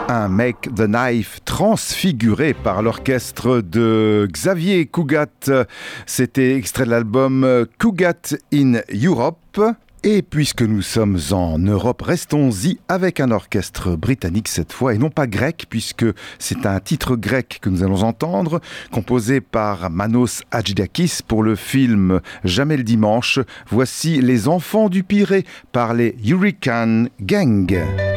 Un Make the Knife transfiguré par l'orchestre de Xavier Cugat. C'était extrait de l'album Cugat in Europe. Et puisque nous sommes en Europe, restons-y avec un orchestre britannique cette fois, et non pas grec, puisque c'est un titre grec que nous allons entendre, composé par Manos Hadjidakis pour le film Jamais le dimanche. Voici Les Enfants du Pirée par les Hurricane Gang.